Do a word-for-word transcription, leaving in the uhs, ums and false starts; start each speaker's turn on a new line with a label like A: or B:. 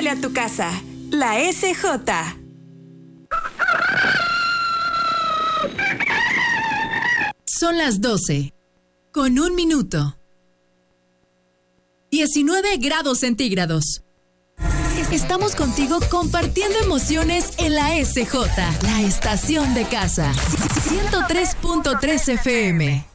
A: llega a tu casa. La S J.
B: Son las doce, con un minuto. diecinueve grados centígrados. Estamos contigo compartiendo emociones en la S J, la estación de casa. ciento tres punto tres F M.